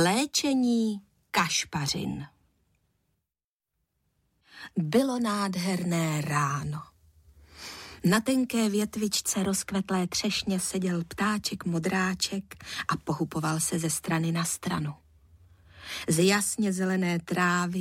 Léčení kašpařin. Bylo nádherné ráno. Na tenké větvičce rozkvetlé třešně seděl ptáček modráček a pohupoval se ze strany na stranu. Z jasně zelené trávy